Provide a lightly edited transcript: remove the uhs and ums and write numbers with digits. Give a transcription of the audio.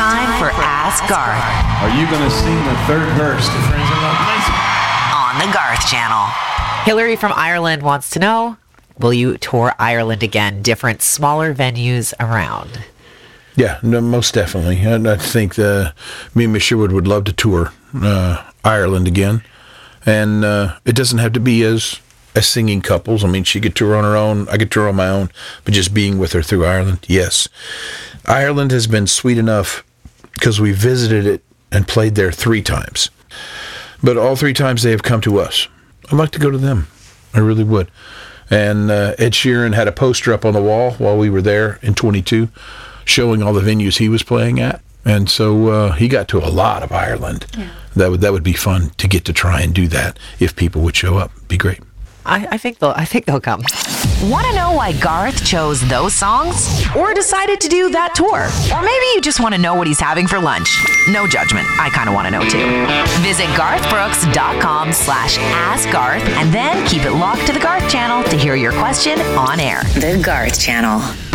time for Ask Garth Are you going to sing the third verse to Friends in Low Places? on the Garth Channel. Hillary from Ireland wants to know, will you tour Ireland again? Different, smaller venues around. Yeah, no, most definitely. And I think me and Miss Sherwood would love to tour Ireland again. And it doesn't have to be as singing couples. I mean, she could tour on her own. I could tour on my own. But just being with her through Ireland, yes. Ireland has been sweet enough because we visited it and played there 3 times. But all 3 times they have come to us. I'd like to go to them. I really would. And Ed Sheeran had a poster up on the wall while we were there in 22 showing all the venues he was playing at. And so he got to a lot of Ireland. Yeah. That would be fun to get to try and do that if people would show up. Be great. I think they'll come. Want to know why Garth chose those songs? Or decided to do that tour? Or maybe you just want to know what he's having for lunch. No judgment. I kind of want to know too. Visit garthbrooks.com/askgarth and then keep it locked to the Garth Channel to hear your question on air. The Garth Channel.